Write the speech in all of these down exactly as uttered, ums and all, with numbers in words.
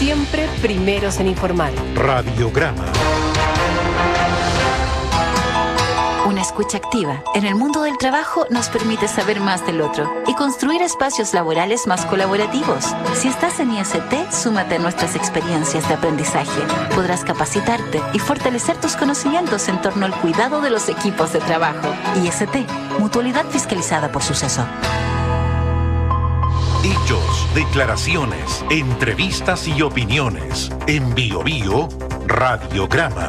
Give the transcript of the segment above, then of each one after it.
Siempre primeros en informar. Radiograma. Una escucha activa en el mundo del trabajo nos permite saber más del otro y construir espacios laborales más colaborativos. Si estás en I S T, súmate a nuestras experiencias de aprendizaje. Podrás capacitarte y fortalecer tus conocimientos en torno al cuidado de los equipos de trabajo. I S T, Mutualidad Fiscalizada por Suceso. Hechos, declaraciones, entrevistas y opiniones. En Bio Bio, Radiograma.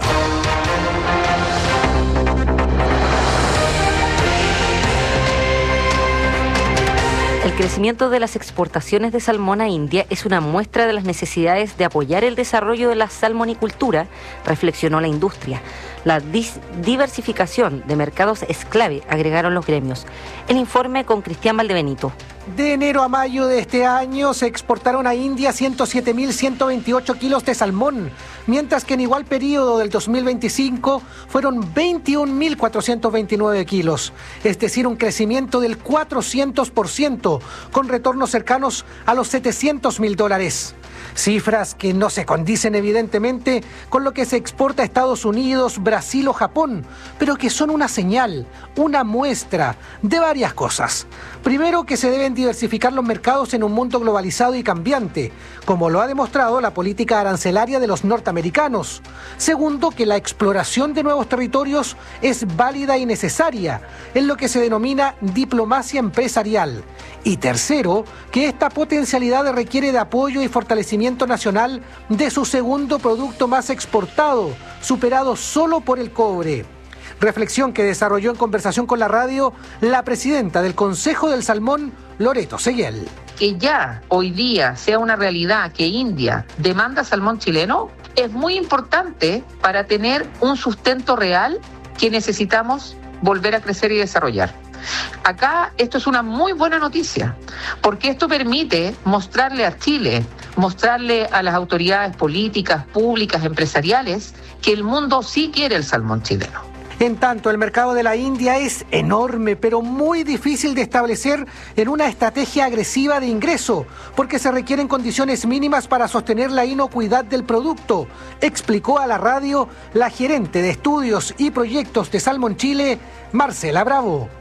El crecimiento de las exportaciones de salmón a India es una muestra de las necesidades de apoyar el desarrollo de la salmonicultura, reflexionó la industria. La dis- diversificación de mercados es clave, agregaron los gremios. El informe con Cristian Valdebenito. De enero a mayo de este año se exportaron a India ciento siete mil ciento veintiocho kilos de salmón, mientras que en igual periodo del dos mil veinticinco fueron veintiún mil cuatrocientos veintinueve kilos, es decir, un crecimiento del cuatrocientos por ciento, con retornos cercanos a los setecientos mil dólares. Cifras que no se condicen evidentemente con lo que se exporta a Estados Unidos, Brasil o Japón, pero que son una señal, una muestra de varias cosas. Primero, que se deben diversificar los mercados en un mundo globalizado y cambiante, como lo ha demostrado la política arancelaria de los norteamericanos. Segundo, que la exploración de nuevos territorios es válida y necesaria, en lo que se denomina diplomacia empresarial. Y tercero, que esta potencialidad requiere de apoyo y fortalecimiento nacional de su segundo producto más exportado, superado solo por el cobre. Reflexión que desarrolló en conversación con la radio la presidenta del Consejo del Salmón, Loreto Seguel. Que ya hoy día sea una realidad que India demanda salmón chileno es muy importante para tener un sustento real que necesitamos volver a crecer y desarrollar. Acá esto es una muy buena noticia, porque esto permite mostrarle a Chile, mostrarle a las autoridades políticas, públicas, empresariales, que el mundo sí quiere el salmón chileno. En tanto, el mercado de la India es enorme, pero muy difícil de establecer en una estrategia agresiva de ingreso, porque se requieren condiciones mínimas para sostener la inocuidad del producto, explicó a la radio la gerente de estudios y proyectos de Salmon Chile, Marcela Bravo.